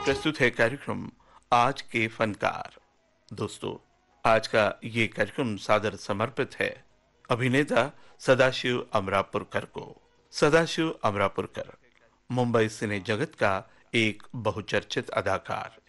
प्रस्तुत है कार्यक्रम आज के फनकार। दोस्तों, आज का ये कार्यक्रम सादर समर्पित है अभिनेता सदाशिव अमरापुरकर को। सदाशिव अमरापुरकर मुंबई सिने जगत का एक बहुचर्चित अदाकार,